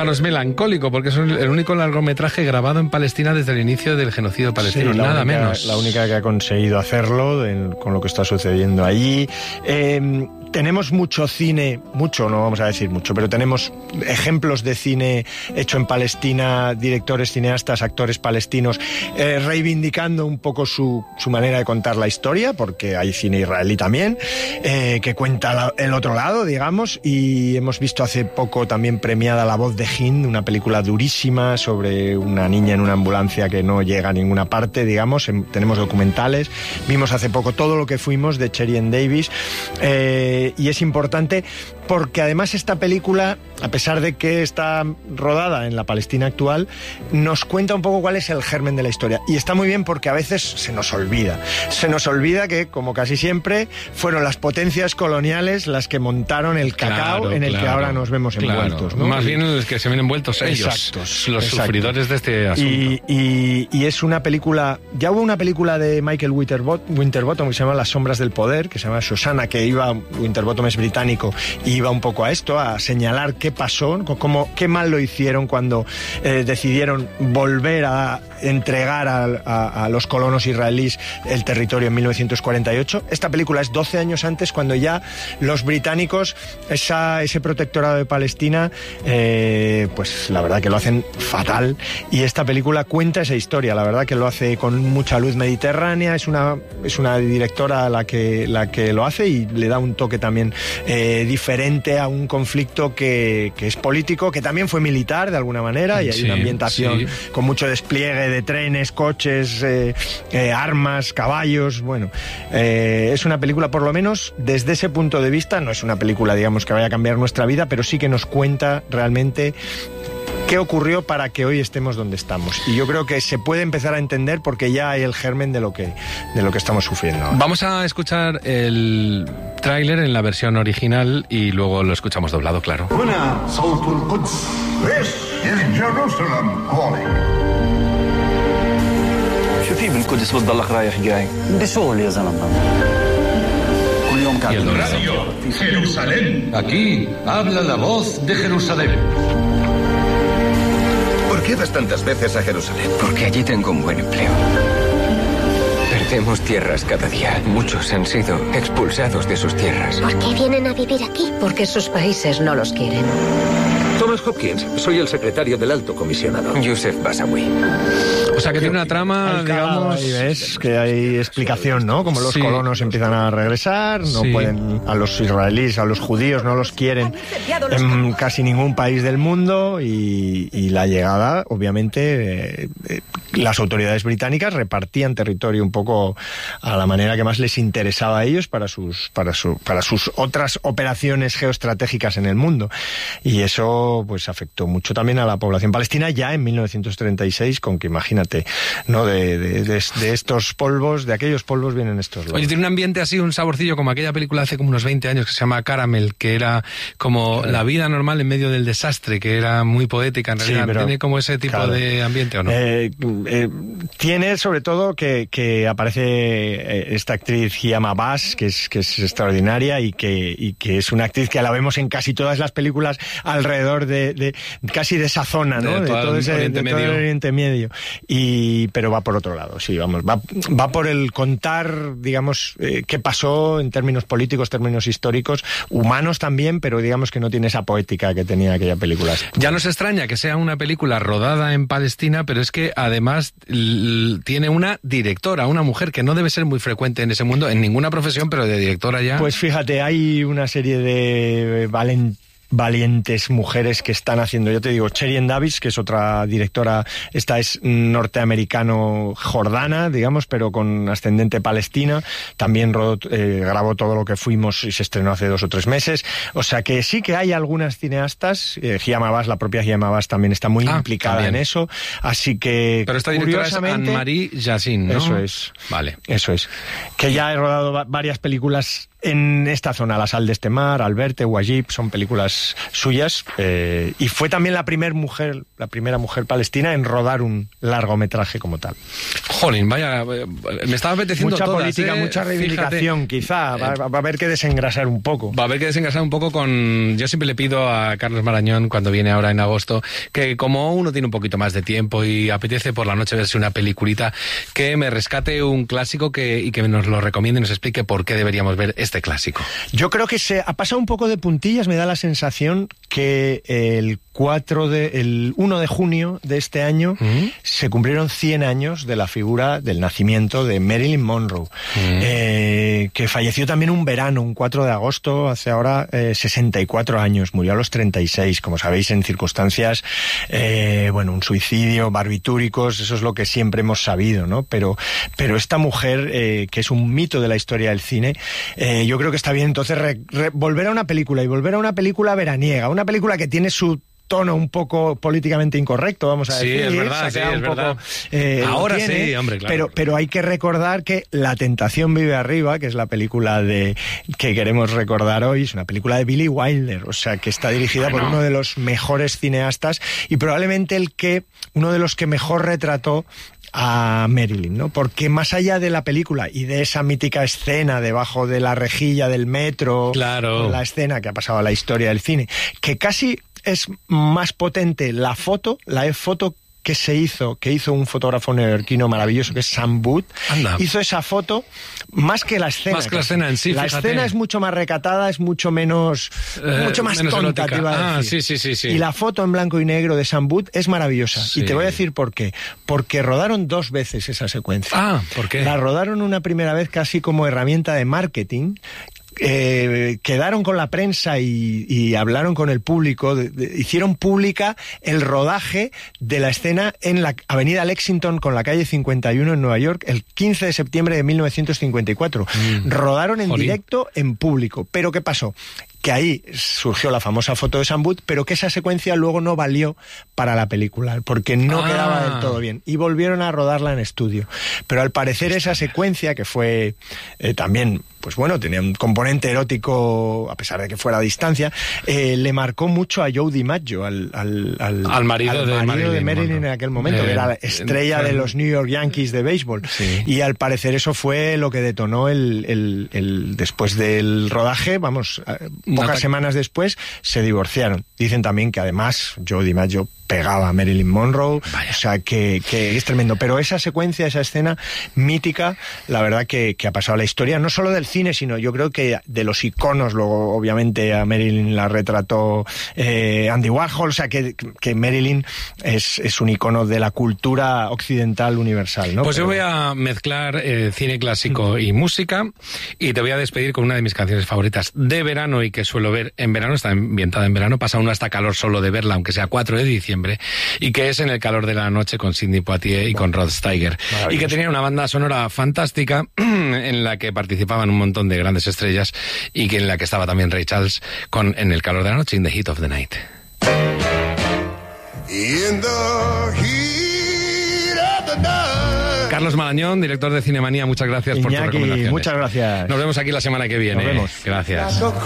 Bueno, es melancólico porque es el único largometraje grabado en Palestina desde el inicio del genocidio palestino, sí, nada menos. La única que ha conseguido hacerlo con lo que está sucediendo allí. Tenemos mucho cine, mucho, no vamos a decir mucho, pero tenemos ejemplos de cine hecho en Palestina, directores, cineastas, actores palestinos, reivindicando un poco su manera de contar la historia, porque hay cine israelí también, que cuenta el otro lado, digamos, y hemos visto hace poco también premiada La voz de Hind, una película durísima sobre una niña en una ambulancia que no llega a ninguna parte, digamos. Tenemos documentales, vimos hace poco Todo lo que fuimos de Cherien Davis, y es importante porque además esta película, a pesar de que está rodada en la Palestina actual, nos cuenta un poco cuál es el germen de la historia. Y está muy bien porque a veces se nos olvida. Se nos olvida que, como casi siempre, fueron las potencias coloniales las que montaron el cacao en el que ahora nos vemos envueltos, ¿no? Más bien en los que se ven envueltos ellos, los sufridores de este asunto. Y es una película... Ya hubo una película de Michael Winterbottom que se llama Las sombras del poder, que se llama Shoshana, que Winterbottom es británico y iba un poco a esto, a señalar qué pasó, qué mal lo hicieron cuando decidieron volver a entregar a los colonos israelíes el territorio en 1948. Esta película es 12 años antes, cuando ya los británicos, ese protectorado de Palestina, pues la verdad que lo hacen fatal, y esta película cuenta esa historia, la verdad que lo hace con mucha luz mediterránea, es una directora la que lo hace, y le da un toque también diferente a un conflicto que es político, que también fue militar de alguna manera, y hay una ambientación con mucho despliegue de trenes, coches, armas, caballos. Bueno, es una película, por lo menos desde ese punto de vista, no es una película, digamos, que vaya a cambiar nuestra vida, pero sí que nos cuenta realmente qué ocurrió para que hoy estemos donde estamos. Y yo creo que se puede empezar a entender porque ya hay el germen de lo que estamos sufriendo ahora. Vamos a escuchar el tráiler en la versión original y luego lo escuchamos doblado, claro. Y el radio, Jerusalén. Aquí habla la voz de Jerusalén. ¿Por qué vas tantas veces a Jerusalén? Porque allí tengo un buen empleo. Perdemos tierras cada día. Muchos han sido expulsados de sus tierras. ¿Por qué vienen a vivir aquí? Porque sus países no los quieren. Thomas Hopkins, soy el secretario del Alto Comisionado. Yusef Basawi. O sea que tiene una trama, digamos... Y ves que hay explicación, ¿no? Como los colonos empiezan a regresar, no pueden, a los israelíes, a los judíos, no los quieren en casi ningún país del mundo, y la llegada, obviamente, las autoridades británicas repartían territorio un poco a la manera que más les interesaba a ellos para sus otras operaciones geoestratégicas en el mundo. Y eso pues afectó mucho también a la población palestina ya en 1936, con que imagínate, ¿no? De estos polvos, de aquellos polvos vienen estos loros. Oye, tiene un ambiente así, un saborcillo como aquella película hace como unos 20 años que se llama Caramel, que era como la vida normal en medio del desastre, que era muy poética en realidad. Sí, pero, ¿tiene como ese tipo de ambiente o no? Tiene sobre todo que aparece esta actriz Hiam Abbas, que es extraordinaria, y que es una actriz que la vemos en casi todas las películas alrededor de casi de esa zona, ¿no? De todo el Oriente Medio. Pero va por otro lado, sí, vamos, va por el contar, digamos, qué pasó en términos políticos, términos históricos, humanos también, pero digamos que no tiene esa poética que tenía aquella película. Ya nos extraña que sea una película rodada en Palestina, pero es que además tiene una directora, una mujer que no debe ser muy frecuente en ese mundo, en ninguna profesión, pero de directora ya. Pues fíjate, hay una serie de valientes mujeres que están haciendo, yo te digo, Cherien Davis, que es otra directora, esta es norteamericano-jordana, digamos, pero con ascendente palestina, también grabó Todo lo que fuimos y se estrenó hace 2 o 3 meses, o sea que sí que hay algunas cineastas, Hiam Abbas, la propia Hiam Abbas también está muy implicada también en eso, así que... Pero esta directora es Anne-Marie Yassin, ¿no? Eso es. Vale. Eso es. Que ya he rodado varias películas en esta zona, La sal de este mar, Alberte, Wajib, son películas películas suyas, y fue también la primera mujer palestina en rodar un largometraje como tal. Jolín, vaya, me estaba apeteciendo mucha todas, política, mucha reivindicación, fíjate. Quizá, va a haber que desengrasar un poco. Va a haber que desengrasar un poco con... Yo siempre le pido a Carlos Marañón, cuando viene ahora en agosto, que como uno tiene un poquito más de tiempo y apetece por la noche verse una peliculita, que me rescate un clásico y que nos lo recomiende y nos explique por qué deberíamos ver este clásico. Yo creo que se ha pasado un poco de puntillas, me da la sensación que el 1 de junio de este año se cumplieron 100 años de la figura del nacimiento de Marilyn Monroe, que falleció también un verano, un 4 de agosto, hace ahora 64 años, murió a los 36, como sabéis, en circunstancias, un suicidio, barbitúricos, eso es lo que siempre hemos sabido, ¿no? Pero esta mujer, que es un mito de la historia del cine, yo creo que está bien entonces volver a una película, y volver a una película veraniega, una película que tiene su tono un poco políticamente incorrecto, vamos a decir. Sí, es verdad, sí, es verdad. Ahora sí, hombre, claro. Pero hay que recordar que La tentación vive arriba, que es la película que queremos recordar hoy, es una película de Billy Wilder, o sea, que está dirigida por uno de los mejores cineastas y probablemente uno de los que mejor retrató a Marilyn, ¿no? Porque más allá de la película y de esa mítica escena debajo de la rejilla del metro, claro, la escena que ha pasado a la historia del cine, que casi es más potente la foto que hizo un fotógrafo neoyorquino maravilloso, que es Sam Booth. Anda. Hizo esa foto más que la escena. Más que la escena en sí, la fíjate. escena es mucho más recatada, es mucho menos tonta, te iba a decir. Sí. Y la foto en blanco y negro de Sam Booth es maravillosa. Sí. Y te voy a decir por qué. Porque rodaron 2 veces esa secuencia. Ah, ¿por qué? La rodaron una primera vez casi como herramienta de marketing. Quedaron con la prensa y hablaron con el público, hicieron pública el rodaje de la escena en la avenida Lexington con la calle 51 en Nueva York el 15 de septiembre de 1954. Rodaron en directo en público. ¿Pero qué pasó? Que ahí surgió la famosa foto de Sam Booth, pero que esa secuencia luego no valió para la película, porque no quedaba del todo bien. Y volvieron a rodarla en estudio. Pero al parecer esa secuencia, que fue también, tenía un componente erótico, a pesar de que fuera a distancia, le marcó mucho a Joe DiMaggio, al marido de Marilyn en aquel momento, que era la estrella de los New York Yankees de béisbol. Sí. Y al parecer eso fue lo que detonó después del rodaje, pocas semanas después se divorciaron. Dicen también que además Joe DiMaggio pegaba a Marilyn Monroe. Vaya. O sea, que es tremendo. Pero esa secuencia, esa escena mítica, la verdad que ha pasado a la historia, no solo del cine, sino yo creo que de los iconos. Luego, obviamente, a Marilyn la retrató Andy Warhol. O sea, que Marilyn es un icono de la cultura occidental universal, ¿no? Pues yo voy a mezclar cine clásico y música, y te voy a despedir con una de mis canciones favoritas de verano y que suelo ver en verano. Está ambientada en verano, pasa uno hasta calor solo de verla, aunque sea 4 de diciembre, y que es En el calor de la noche, con Sidney Poitier y con Rod Steiger, y que tenía una banda sonora fantástica en la que participaban un montón de grandes estrellas, y que en la que estaba también Ray Charles con En el calor de la noche, In the Heat of the Night. In the heat of the night. Carlos Marañón, director de Cinemanía, muchas gracias por tu recomendación. Muchas gracias. Nos vemos aquí la semana que viene. Nos vemos. Gracias.